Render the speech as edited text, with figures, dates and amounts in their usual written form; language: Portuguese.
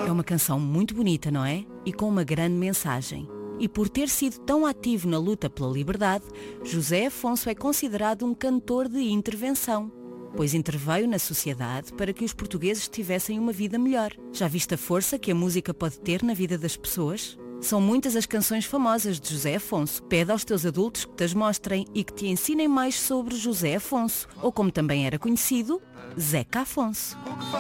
É uma canção muito bonita, não é? E com uma grande mensagem. E por ter sido tão ativo na luta pela liberdade, José Afonso é considerado um cantor de intervenção, pois interveio na sociedade para que os portugueses tivessem uma vida melhor. Já viste a força que a música pode ter na vida das pessoas? São muitas as canções famosas de José Afonso. Pede aos teus adultos que te as mostrem e que te ensinem mais sobre José Afonso, ou como também era conhecido, Zeca Afonso.